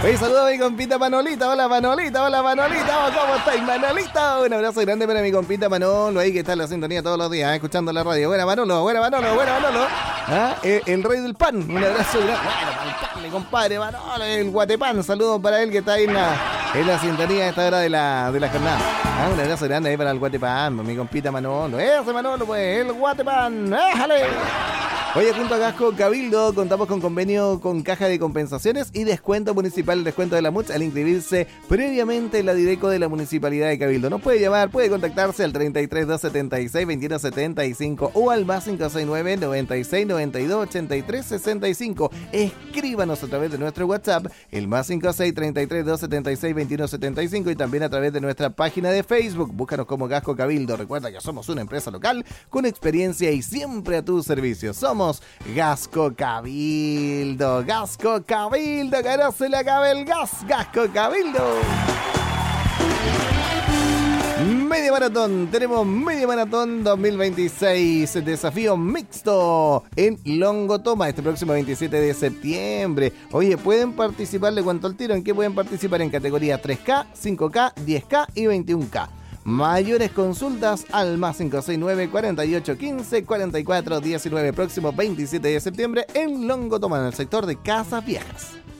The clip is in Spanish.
Oye, saludo a mi compita Manolita. Hola Manolita, hola Manolita. ¿Cómo estáis, Manolita? Un abrazo grande para mi compita Manolo, ahí que está en la sintonía todos los días, escuchando la radio. Buena Manolo, buena Manolo, buena Manolo. ¿Ah? El rey del pan. Un abrazo grande. Bueno, para el pan, mi compadre Manolo, el guatepan. Saludos para él que está ahí en la sintonía a esta hora de la jornada. Ah, un abrazo grande ahí para el guatepan, mi compita Manolo. Ese Manolo, pues, el guatepan. ¡Déjale! Oye, junto a Gasco Cabildo contamos con convenio con Caja de Compensaciones y descuento municipal, el descuento de la MUCH al inscribirse previamente en la Dideco de la Municipalidad de Cabildo. Nos puede llamar, puede contactarse al 33 276 2175 o al más 569 96 92 83 65. Escríbanos a través de nuestro WhatsApp, el más 56 33 276 2175 y también a través de nuestra página de Facebook. Búscanos como Gasco Cabildo. Recuerda que somos una empresa local con experiencia y siempre a tu servicio. Somos Gasco Cabildo. Gasco Cabildo, que no se le acabe el gas. Gasco Cabildo. Media maratón, tenemos media maratón 2026, desafío mixto en Longotoma este próximo 27 de septiembre. Oye, pueden participar, le cuento el tiro, ¿en qué pueden participar? En categoría 3K, 5K, 10K y 21K. Mayores consultas al más 569 48 15 44 19, próximo 27 de septiembre en Longotoma, en el sector de Casas Viejas.